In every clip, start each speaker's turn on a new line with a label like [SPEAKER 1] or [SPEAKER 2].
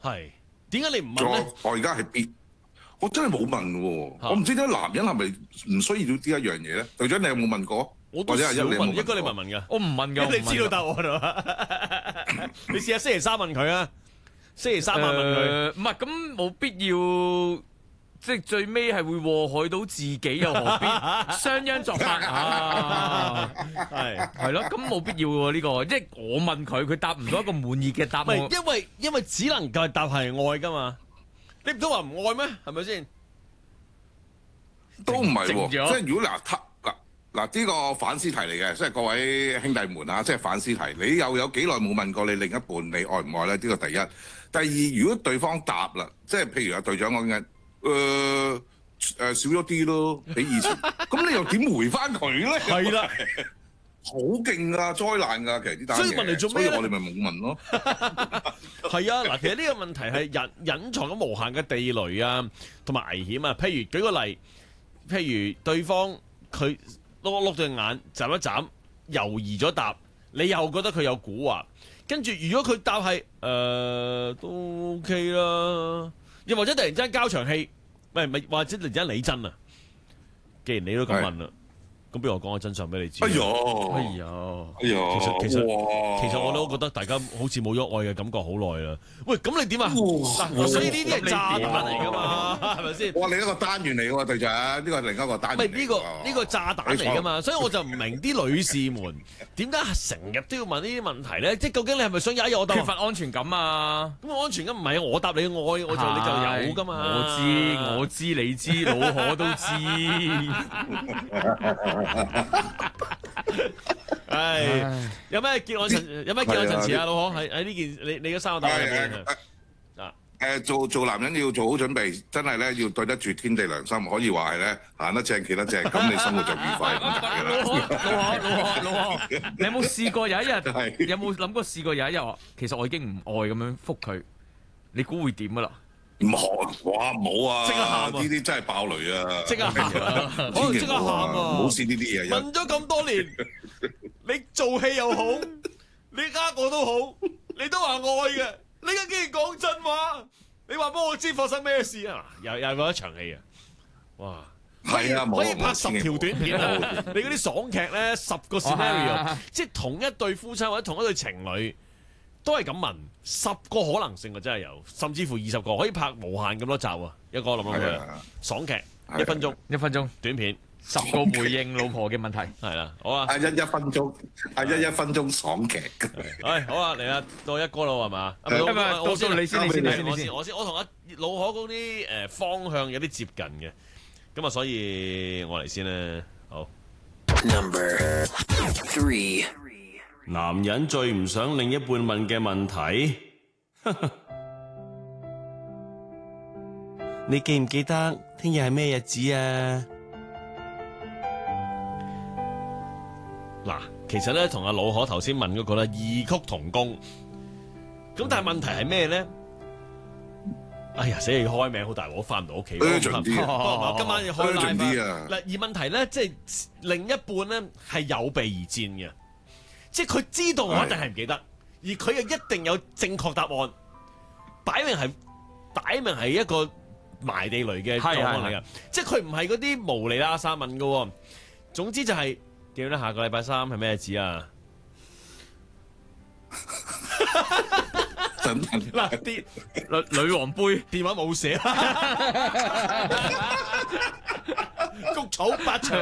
[SPEAKER 1] 係點解你唔問咧？
[SPEAKER 2] 我而家係必，我真係冇問喎。我唔知點解男人係咪唔需要呢一樣嘢咧？隊長，你有冇問過？
[SPEAKER 1] 我都少問，應該你問㗎。
[SPEAKER 3] 我唔問㗎，
[SPEAKER 1] 你知道答案啊？你試下星期三問佢啊！星期三問佢，
[SPEAKER 3] 唔係咁冇必要，即係最尾係會禍害到自己，又何必傷殃作法啊？係咯，咁冇必要喎呢個，即係我問佢，佢答唔到一個滿意嘅答案。
[SPEAKER 1] 唔係因為只能夠答係愛㗎嘛，你唔通話唔愛咩？係咪先？
[SPEAKER 2] 都唔係喎，即係如果嗱呢個反思題嚟嘅，即係各位兄弟們啊，即係反思題，你又有幾耐冇問過你另一半你愛唔愛咧？呢個第一。第二，如果對方答啦，即係譬如阿隊長講緊，少咗啲咯，比以前，咁你又點回翻佢咧？
[SPEAKER 1] 係啦，
[SPEAKER 2] 好勁啊，災難㗎，其實呢單嘢。
[SPEAKER 1] 所以問嚟做咩？
[SPEAKER 2] 所以我哋咪冇問咯。
[SPEAKER 1] 係啊，嗱，其實呢個問題係隱藏咗無限嘅地雷啊，同埋危險啊。譬如舉個例，譬如對方佢碌對眼，眨一眨，猶豫咗答，你又覺得佢有蠱惑。跟住，如果佢答係都 OK 啦，又或者突然之間交場戲，或者突然之間理真啊，既然你都咁問啦，咁不如我講個真相俾你知。
[SPEAKER 2] 哎呀，
[SPEAKER 1] 其實我都覺得大家好似冇咗愛嘅感覺好耐啦。喂，咁你點啊？所以呢啲係炸彈嚟㗎嘛，係咪先？
[SPEAKER 2] 哇！另一個單元嚟喎，隊長，呢個係另一個單元。
[SPEAKER 1] 呢個炸彈嚟㗎嘛，所以我就唔明啲女士們點解成日都要問呢啲問題咧？即係究竟你係咪想有一日我答？
[SPEAKER 3] 缺乏安全感啊！
[SPEAKER 1] 咁安全感唔係我答你愛，你就有㗎嘛。
[SPEAKER 3] 我知，你知，老可都知。
[SPEAKER 1] 唉，有咩結案陳詞啊，老可喺呢件你嘅三個答案入邊
[SPEAKER 2] 做男人要做好準備，真係咧要對得住天地良心，可以話係咧行得正企得正，咁你生活就愉快咁解㗎啦。
[SPEAKER 3] 老可，你有冇試過有一日？有冇諗過試過有一日話，其實我已經唔愛咁樣覆佢，你估會點㗎啦？
[SPEAKER 2] 唔好，哇冇啊！
[SPEAKER 1] 即刻喊啊！
[SPEAKER 2] 呢啲真係爆雷啊！
[SPEAKER 1] 即刻喊啊！可能即刻喊啊！
[SPEAKER 2] 唔好試呢啲嘢。
[SPEAKER 1] 問咗咁多年，你做戲又好，你我都好，你都話愛嘅，你而家竟然講真話，你話幫我知發生咩事啊？又嗰一場戲啊！哇！
[SPEAKER 2] 係啊，
[SPEAKER 1] 可以拍10條短片啊！你嗰啲爽劇咧，10個 scenario，即係同一對夫妻或者同一對情侶。都係咁問10個可能性啊，真係有，甚至乎20個可以拍無限咁多集啊！一個諗佢爽劇1分鐘短片
[SPEAKER 3] 10個回應老婆嘅問題
[SPEAKER 1] 係啦，好啊！
[SPEAKER 2] 一分鐘爽劇。
[SPEAKER 1] 好啊，嚟啦，到一哥啦係嘛？
[SPEAKER 3] 我先，你先，
[SPEAKER 1] 我同阿老可嗰啲方向有啲接近嘅，咁啊，所以我嚟先啦。好
[SPEAKER 4] Number 3。
[SPEAKER 1] 男人最唔想另一半問嘅問題，你記唔記得聽日係咩日子啊？嗱，其實咧同阿老可頭先問嗰個咧異曲同工，咁但係問題係咩咧？哎呀，死你開名好大鑊，翻唔到屋企。
[SPEAKER 2] urgent 啲
[SPEAKER 1] 啊！今晚要開 live
[SPEAKER 2] 啲啊！
[SPEAKER 1] 嗱，而問題咧，即係另一半咧係有備而戰嘅。即係佢知道我一定係唔記得，而佢又一定有正確答案，擺明係一個埋地雷嘅狀況嚟㗎。即係佢唔係嗰啲無厘啦沙問㗎。總之就係記得下個禮拜3係咩日子啊？嗱，啲
[SPEAKER 3] 女王杯
[SPEAKER 1] 電話冇寫，谷草8場。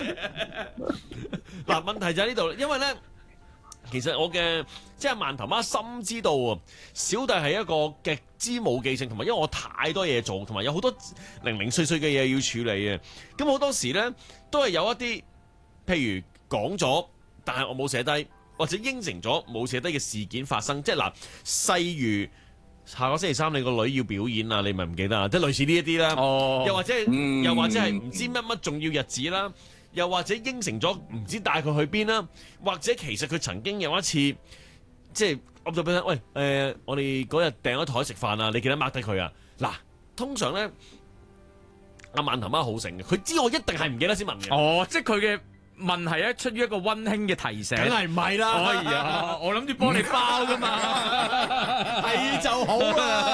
[SPEAKER 1] 嗱，問題就喺呢度，因為咧。其實我嘅即係饅頭媽深知道啊，小弟係一個極之冇記性，同埋因為我太多嘢做，同埋有好多零零碎碎嘅嘢要處理啊。咁好多時咧都係有一啲，譬如講咗，但係我冇寫低，或者應承咗冇寫低嘅事件發生。即係嗱，例如下個星期3你個女要表演啊，你咪唔記得啊？即係類似呢一啲啦。哦，又或者係唔知乜重要日子啦。又或者應承咗唔知帶佢去邊啦，或者其實佢曾經有一次即係噏咗俾佢，喂我哋嗰日訂咗台食飯啊，你記得 mark 低佢啊？嗱，通常咧阿饅頭媽好醒嘅，佢知我一定係唔記得先問嘅。
[SPEAKER 3] 哦，即係佢嘅問係咧出於一個溫馨嘅提醒。
[SPEAKER 1] 梗係唔係啦？
[SPEAKER 3] 哎呀，我諗住幫你包㗎嘛，
[SPEAKER 1] 係就好啦。